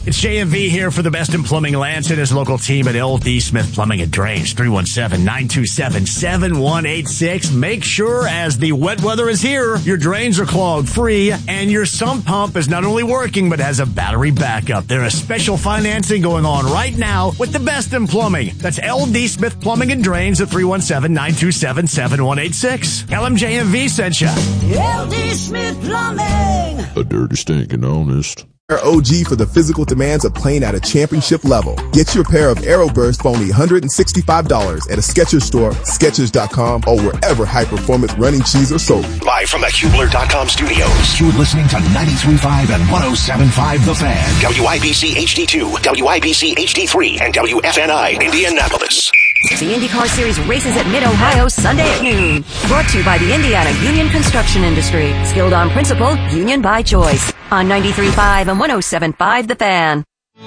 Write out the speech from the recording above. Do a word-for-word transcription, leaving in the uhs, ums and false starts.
It's J M V here for the best in plumbing. Lance and his local team at L D Smith Plumbing and Drains. three one seven, nine two seven, seven one eight six. Make sure as the wet weather is here, your drains are clogged free and your sump pump is not only working but has a battery backup. There is special financing going on right now with the best in plumbing. That's L D Smith Plumbing and Drains at three one seven, nine two seven, seven one eight six. L M J M V sent you. L D Smith Plumbing. A dirty, stinking honest. O G for the physical demands of playing at a championship level. Get your pair of Aeroburst for only one hundred sixty-five dollars at a Skechers store, Skechers dot com, or wherever high-performance running shoes are sold. Live from the Hubler dot com studios, you're listening to ninety-three point five and one oh seven point five The Fan. W I B C H D two, W I B C H D three, and W F N I Indianapolis. The IndyCar Series races at Mid-Ohio Sunday at noon. Brought to you by the Indiana Union Construction Industry. Skilled on principle, union by choice. On ninety-three point five and one oh seven point five The Fan.